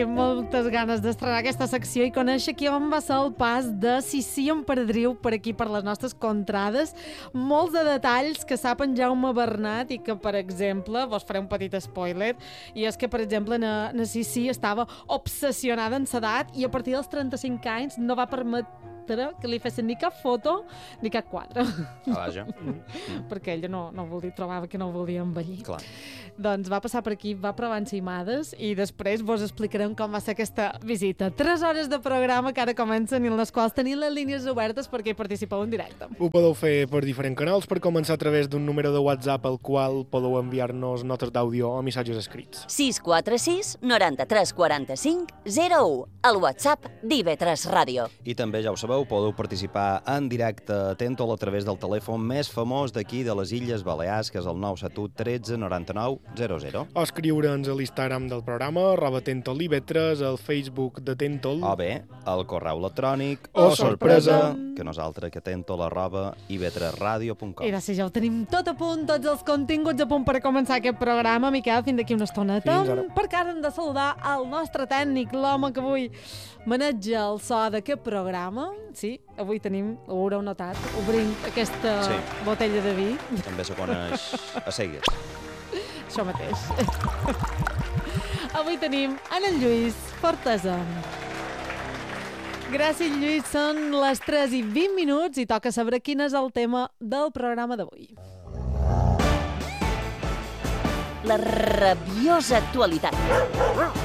moltes ganes d'estrenar aquesta secció i conèixer com va ser el pas de Sissi Emperadriu per aquí, per les nostres contrades. Molts de detalls que sap en Jaume Bernat i que, per exemple, vos faré un petit spoiler, i és que, per exemple, na Sissi estava obsessionada en l'edat i a partir dels 35 anys no va permetre que li fessin ni cap foto ni cap quadre. Vaja. Perquè ella no trobava que no volia envellir. Clar. Doncs va passar per aquí, va provar encimades i després vos explicarem com va ser aquesta visita. 3 hores de programa que ara comencen i en les quals tenim les línies obertes perquè hi participeu en directe. Ho podeu fer per diferents canals, per començar a través d'un número de WhatsApp al qual podeu enviar-nos notes d'àudio o missatges escrits. 646 93 45 01, el WhatsApp d'IV3 Ràdio. I també, ja ho sabeu, podeu participar en directe a Tentol a través del telèfon més famós d'aquí de les Illes Balears, que és el 971 13 99 00. O escriure'ns a l'Instagram del programa, @TentolIV3, al Facebook de Tentol. O bé, al correu electrònic O sorpresa, que nosaltres que tentol@iv3radio.com. I gràcies, ja ho tenim tot a punt, tots els continguts a punt per començar aquest programa. Miquel, fins d'aquí una estoneta. Fins ara. Perquè ara hem de saludar el nostre tècnic, l'home que avui maneja el so d'aquest programa. Sí, avui tenim, ho haureu notat, obrim aquesta botella de vi. També se coneix a cegues. Això mateix. Avui tenim en Lluís Fortesa. Gràcies, Lluís. Són les 3:20 i toca saber quin és el tema del programa d'avui. La rabiosa actualitat.